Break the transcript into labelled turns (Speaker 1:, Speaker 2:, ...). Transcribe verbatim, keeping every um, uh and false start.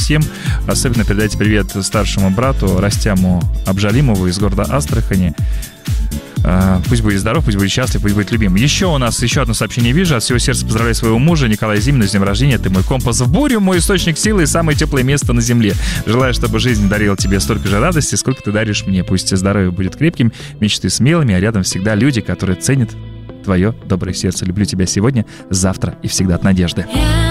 Speaker 1: всем. Особенно передайте привет старшему брату Растяму Абжалимову из города Астрахани. Пусть будет здоров, пусть будет счастлив, пусть будет любим. Еще у нас еще одно сообщение вижу. От всего сердца поздравляю своего мужа Николая Зимина с днем рождения. Ты мой компас в бурю, мой источник силы и самое теплое место на земле. Желаю, чтобы жизнь дарила тебе столько же радости, сколько ты даришь мне. Пусть здоровье будет крепким, мечты смелыми, а рядом всегда люди, которые ценят твое доброе сердце. Люблю тебя сегодня, завтра и всегда от Надежды.